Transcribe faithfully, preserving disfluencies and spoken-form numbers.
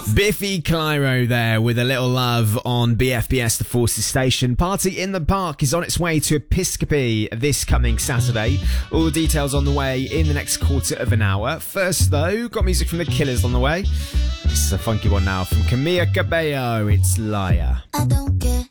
Biffy Clyro there with a little love on B F B S The Forces Station. Party in the Park is on its way to Episcopi this coming Saturday. All the details on the way in the next quarter of an hour. First though, got music from The Killers on the way. This is a funky one now from Camila Cabello. It's Liar. I don't care.